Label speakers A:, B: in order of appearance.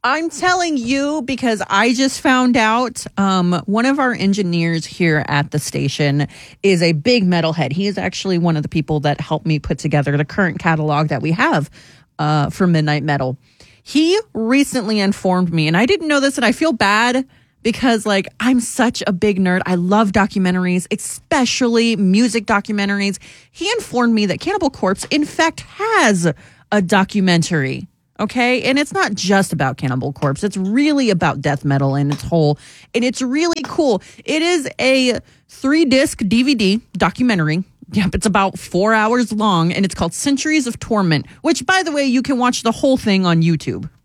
A: I'm telling you because I just found out one of our engineers here at the station is a big metalhead. He is actually one of the people that helped me put together the current catalog that we have for Midnight Metal. He recently informed me, and I didn't know this, and I feel bad because, like, I'm such a big nerd. I love documentaries, especially music documentaries. He informed me that Cannibal Corpse, in fact, has a documentary. Okay. And it's not just about Cannibal Corpse. It's really about death metal in its whole. And it's really cool. It is a 3-disc DVD documentary. Yep. It's about 4 hours long and it's called Centuries of Torment, which, by the way, you can watch the whole thing on YouTube.